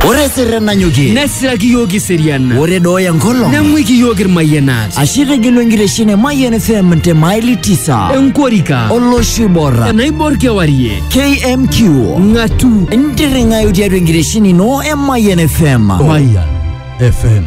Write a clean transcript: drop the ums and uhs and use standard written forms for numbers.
Ore serena nyuki. Nesiraki yogi seriana. Ore doya ngolo. Nemwiki yogi mayenat. Ashire gilo ngireshine Mayen FM te maili 9. Enkorika. Oloshibora. Enaibor kewarie. KMQ. Ngatu. Ndiringa yudia ngireshine no Mayen FM. Mayen FM.